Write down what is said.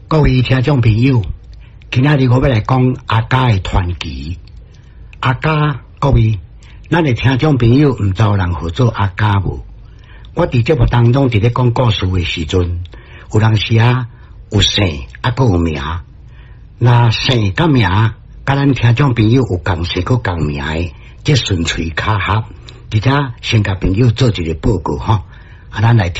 各位听众朋友，今仔日我要来讲阿家的传奇。阿家，各位，咱的听众朋友唔知有人号做阿家无？我伫节目当中伫咧讲故事的时阵，有人是有姓，还有名。那姓甲名，甲咱听众朋友有共姓佮共名的，这顺序巧合。而且先甲朋友做一个报告吼，咱来。